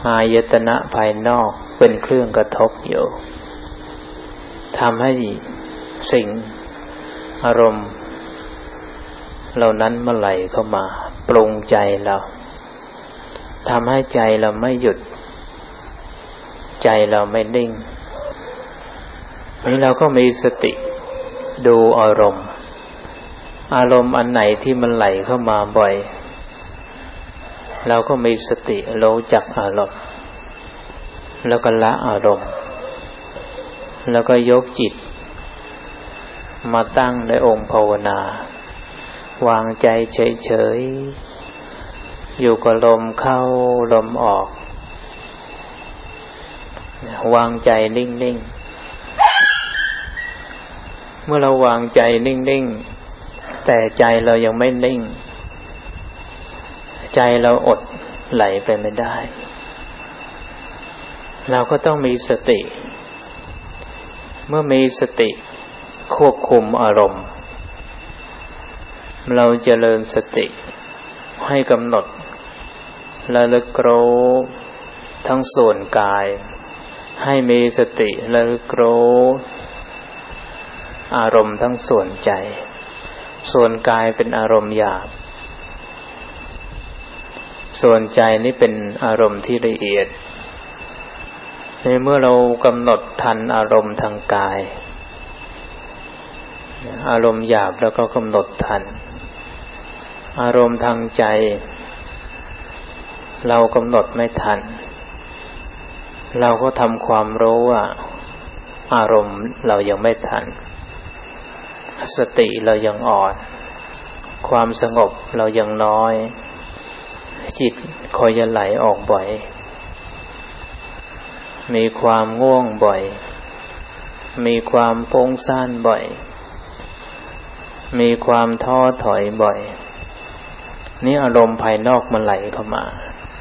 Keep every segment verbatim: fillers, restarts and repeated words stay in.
อายตนะภายนอกเป็นเครื่องกระทบอยู่ทำให้สิ่งอารมณ์เหล่านั้นมาไหลเข้ามาปรุงใจเราทำให้ใจเราไม่หยุดใจเราไม่นิ่งนี่เราก็มีสติดูอารมณ์อารมณ์อันไหนที่มันไหลเข้ามาบ่อยเราก็มีสติรู้จักอารมณ์แล้วก็ละอารมณ์แล้วก็ยกจิตมาตั้งในองค์ภาวนาวางใจเฉยๆอยู่กับลมเข้าลมออกวางใจนิ่งๆเมื่อเราวางใจนิ่งๆแต่ใจเรายังไม่นิ่งใจเราอดไหลไปไม่ได้เราก็ต้องมีสติเมื่อมีสติควบคุมอารมณ์เราเจริญสติให้กำหนดระลึกรู้ทั้งส่วนกายให้มีสติระลึกรู้อารมณ์ทั้งส่วนใจส่วนกายเป็นอารมณ์หยาบส่วนใจนี่เป็นอารมณ์ที่ละเอียดในเมื่อเรากำหนดทันอารมณ์ทางกายอารมณ์หยาบแล้วก็กำหนดทันอารมณ์ทางใจเรากำหนดไม่ทันเราก็ทำความรู้ว่าอารมณ์เรายังไม่ทันสติเรายังอ่อนความสงบเรายังน้อยจิตคอยจะไหลออกบ่อยมีความง่วงบ่อยมีความฟุ้งซ่านบ่อยมีความท้อถอยบ่อยนี่อารมณ์ภายนอกมันไหลเข้ามา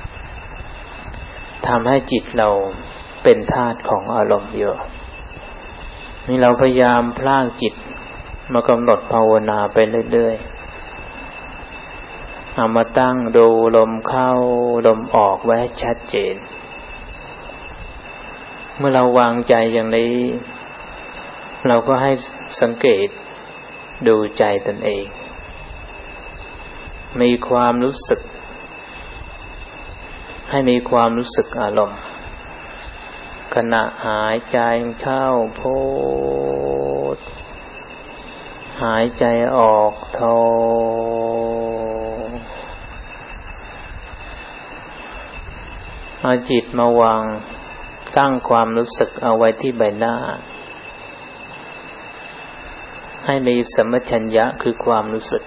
ทำให้จิตเราเป็นทาสของอารมณ์อยู่นี่เราพยายามพลากจิตมากำหนดภาวนาไปเรื่อยๆเอามาตั้งดูลมเข้าลมออกไว้ชัดเจนเมื่อเราวางใจอย่างนี้เราก็ให้สังเกตดูใจตนเองมีความรู้สึกให้มีความรู้สึกอารมณ์ขณะหายใจเข้าพุทหายใจออกโทเอาจิตมาวางตั้งความรู้สึกเอาไว้ที่ใบหน้าให้มีสัมปชัญญะคือความรู้สึก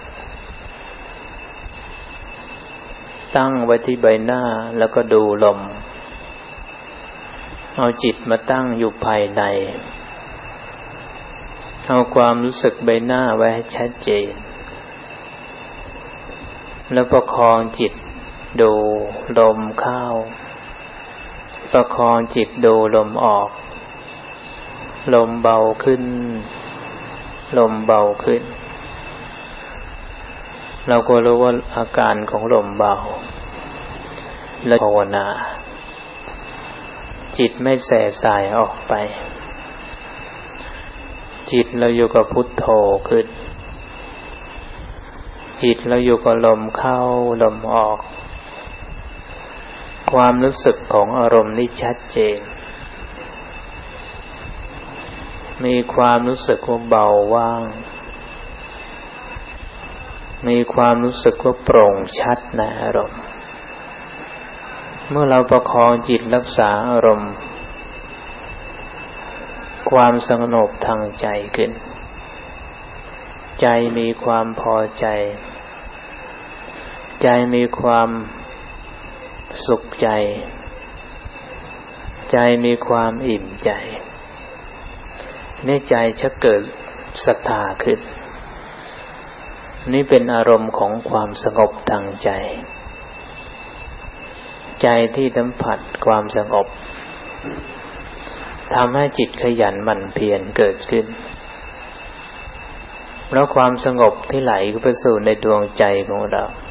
ตั้งไว้ที่ใบหน้าแล้วก็ดูลมเอาจิตมาตั้งอยู่ภายในเอาความรู้สึกใบหน้าไว้ให้ชัดเจนแล้วประคองจิตดูลมเข้าประคองจิตดูลมออกลมเบาขึ้นลมเบาขึ้นเราก็รู้ว่าอาการของลมเบาและภาวนาจิตไม่แส่สายออกไปจิตเราอยู่กับพุทโธขึ้นจิตเราอยู่กับลมเข้าลมออกความรู้สึกของอารมณ์นี่ชัดเจนมีความรู้สึกว่าเบาว่างมีความรู้สึกว่าโปร่งชัดในอารมณ์เมื่อเราประคองจิตรักษาอารมณ์ความสงบทางใจขึ้นใจมีความพอใจใจมีความสุขใจใจมีความอิ่มใจในใจจะเกิดศรัทธาขึ้นนี่เป็นอารมณ์ของความสงบทางใจใจที่สัมผัสความสงบทำให้จิตขยันหมั่นเพียรเกิดขึ้นแล้วความสงบที่ไหลเข้าไปสู่ในดวงใจของเรา